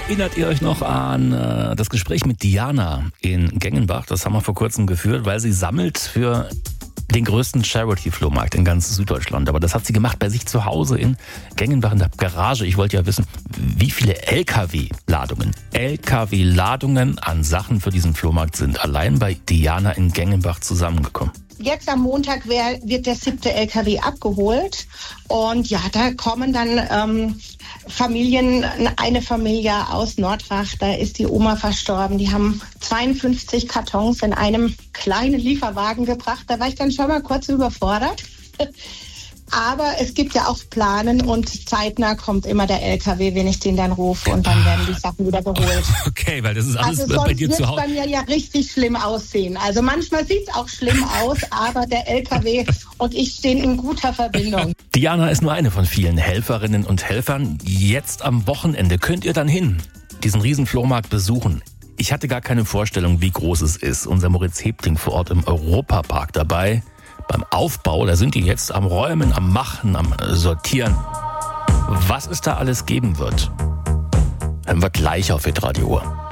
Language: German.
Erinnert ihr euch noch an das Gespräch mit Diana in Gengenbach? Das haben wir vor kurzem geführt, weil sie sammelt für den größten Charity-Flohmarkt in ganz Süddeutschland. Aber das hat sie gemacht bei sich zu Hause in Gengenbach in der Garage. Ich wollte ja wissen, wie viele LKW-Ladungen an Sachen für diesen Flohmarkt sind allein bei Diana in Gengenbach zusammengekommen. Jetzt am Montag wird der 7. LKW abgeholt und ja, da kommen dann Familien, eine Familie aus Nordbach, da ist die Oma verstorben, die haben 52 Kartons in einem kleinen Lieferwagen gebracht, da war ich dann schon mal kurz überfordert. Aber es gibt ja auch Planen und zeitnah kommt immer der LKW, wenn ich den dann rufe und dann werden die Sachen wieder geholt. Okay, weil das ist alles also bei dir zu Hause. Bei mir ja richtig schlimm aussehen. Also manchmal sieht es auch schlimm aus, aber der LKW und ich stehen in guter Verbindung. Diana ist nur eine von vielen Helferinnen und Helfern. Jetzt am Wochenende könnt ihr dann diesen riesen Flohmarkt besuchen. Ich hatte gar keine Vorstellung, wie groß es ist. Unser Moritz Hebting vor Ort im Europapark dabei. Beim Aufbau, da sind die jetzt am Räumen, am Machen, am Sortieren. Was es da alles geben wird, hören wir gleich auf Hitradio.